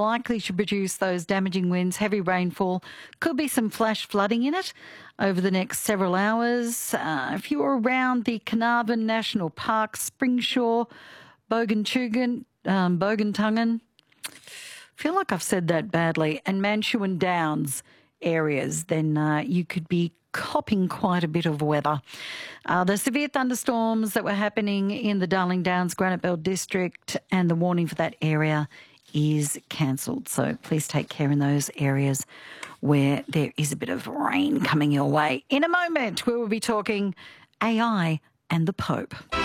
likely to produce those damaging winds, heavy rainfall. Could be some flash flooding in it over the next several hours. If you're around the Carnarvon National Park, Springshaw, Bogantungan, feel like I've said that badly, and Mantuan Downs areas, then you could be copping quite a bit of weather. The severe thunderstorms that were happening in the Darling Downs, Granite Belt district, and the warning for that area is cancelled. So please take care in those areas where there is a bit of rain coming your way. In a moment, we will be talking AI and the Pope.